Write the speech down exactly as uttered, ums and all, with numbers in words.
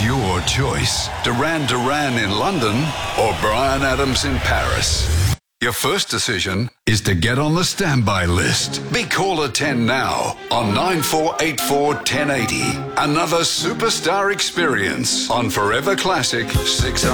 your choice. Duran Duran in London or Bryan Adams in Paris. Your first decision is to get on the standby list. Be caller ten now on nine four eight four, one oh eight oh. Another superstar experience on Forever Classic six